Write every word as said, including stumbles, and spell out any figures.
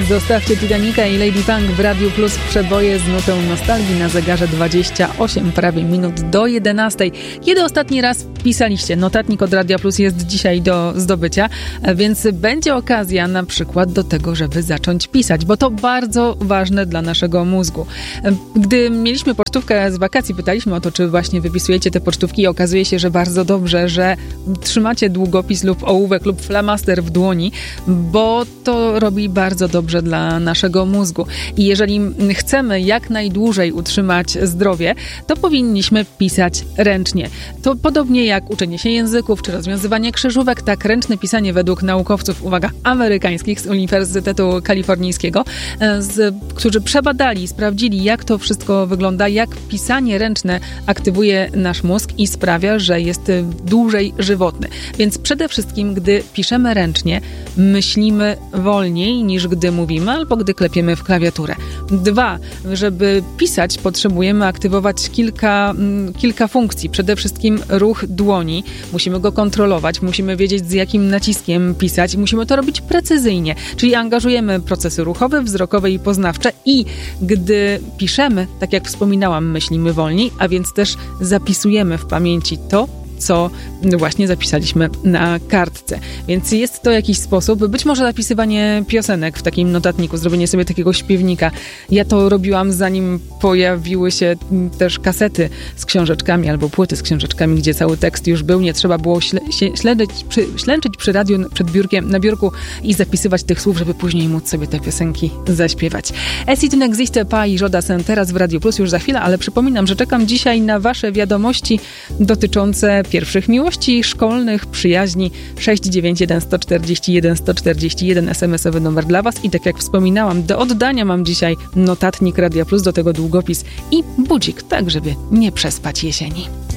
Zostawcie Titanica i Lady Punk w Radiu Plus, przeboje z nutą nostalgii na zegarze dwadzieścia osiem prawie minut do jedenastej. Kiedy ostatni raz pisaliście? Notatnik od Radia Plus jest dzisiaj do zdobycia, więc będzie okazja na przykład do tego, żeby zacząć pisać, bo to bardzo ważne dla naszego mózgu. Gdy mieliśmy pocztówkę z wakacji, pytaliśmy o to, czy właśnie wypisujecie te pocztówki i okazuje się, że bardzo dobrze, że trzymacie długopis lub ołówek lub flamaster w dłoni, bo to robi bardzo dobrze dla naszego mózgu. I jeżeli chcemy jak najdłużej utrzymać zdrowie, to powinniśmy pisać ręcznie. To podobnie jak uczenie się języków czy rozwiązywanie krzyżówek, tak ręczne pisanie według naukowców, uwaga, amerykańskich z Uniwersytetu Kalifornijskiego, z, którzy przebadali, sprawdzili, jak to wszystko wygląda, jak pisanie ręczne aktywuje nasz mózg i sprawia, że jest dłużej żywotny. Więc przede wszystkim, gdy piszemy ręcznie, myślimy wolniej niż gdy mówimy albo gdy klepiemy w klawiaturę. Dwa, żeby pisać, potrzebujemy aktywować kilka, kilka funkcji. Przede wszystkim ruch dłoni. Musimy go kontrolować, musimy wiedzieć, z jakim naciskiem pisać. Musimy to robić precyzyjnie, czyli angażujemy procesy ruchowe, wzrokowe i poznawcze i gdy piszemy, tak jak wspominałam, myślimy wolniej, a więc też zapisujemy w pamięci to, co właśnie zapisaliśmy na kartce. Więc jest to jakiś sposób, być może zapisywanie piosenek w takim notatniku, zrobienie sobie takiego śpiewnika. Ja to robiłam, zanim pojawiły się też kasety z książeczkami albo płyty z książeczkami, gdzie cały tekst już był. Nie trzeba było śle- śledzić, przy, ślęczyć przy radiu przed biurkiem, na biurku i zapisywać tych słów, żeby później móc sobie te piosenki zaśpiewać. Es ist n'existe pas i Joda Sen teraz w Radiu Plus już za chwilę, ale przypominam, że czekam dzisiaj na wasze wiadomości dotyczące pierwszych miłości, szkolnych, przyjaźni. Sześć dziewięć jeden sto czterdzieści jeden sto czterdzieści jeden es em esowy numer dla was i tak jak wspominałam, do oddania mam dzisiaj notatnik Radia Plus, do tego długopis i budzik, tak żeby nie przespać jesieni.